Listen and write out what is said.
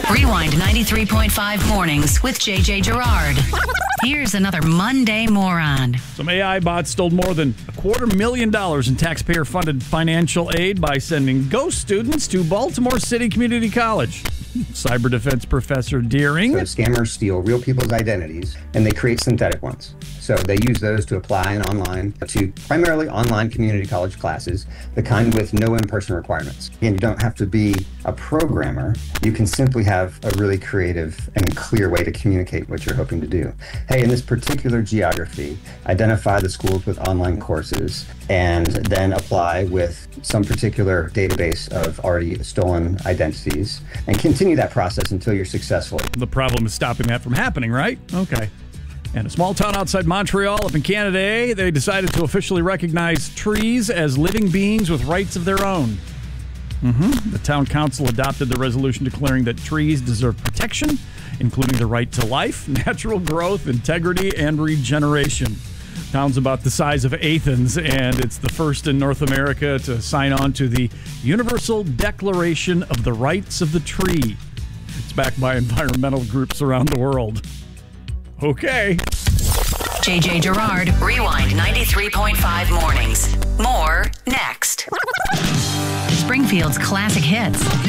Rewind 93.5 mornings with JJ Gerard. Here's another Monday moron. Some AI bots stole more than $250,000 in taxpayer-funded financial aid by sending ghost students to Baltimore City Community College. Cyber defense professor Deering. So scammers steal real people's identities and they create synthetic ones. So they use those to apply to primarily online community college classes, the kind with no in-person requirements. Again, you don't have to be a programmer. You can simply have a really creative and clear way to communicate what you're hoping to do. Hey, in this particular geography, identify the schools with online courses and then apply with some particular database of already stolen identities and continue that process until you're successful. The problem is stopping that from happening, right? Okay. And a small town outside Montreal up in Canada, they decided to officially recognize trees as living beings with rights of their own. The town council adopted the resolution declaring that trees deserve protection, including the right to life, natural growth, integrity, and regeneration. Town's about the size of Athens, and it's the first in North America to sign on to the Universal Declaration of the Rights of the Tree. It's backed by environmental groups around the world. Okay. JJ Gerard, Rewind 93.5 mornings. More next. Springfield's classic hits.